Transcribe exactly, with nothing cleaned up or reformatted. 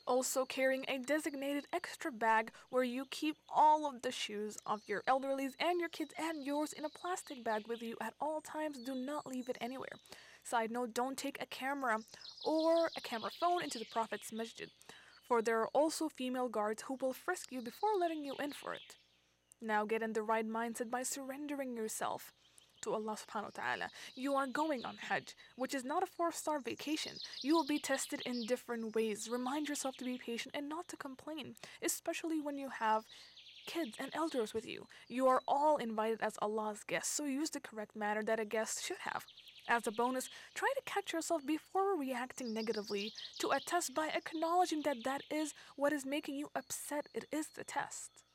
Also, carrying a designated extra bag where you keep all of the shoes of your elderlies and your kids and yours in a plastic bag with you at all times. Do not leave it anywhere. Side note, don't take a camera or a camera phone into the Prophet's masjid, for there are also female guards who will frisk you before letting you in for it. Now get in the right mindset by surrendering yourself to Allah subhanahu wa ta'ala. You are going on Hajj, which is not a four-star vacation. You will be tested in different ways. Remind yourself to be patient and not to complain, especially when you have kids and elders with you. You are all invited as Allah's guests, so use the correct manner that a guest should have. As a bonus, try to catch yourself before reacting negatively to a test by acknowledging that that is what is making you upset. It is the test.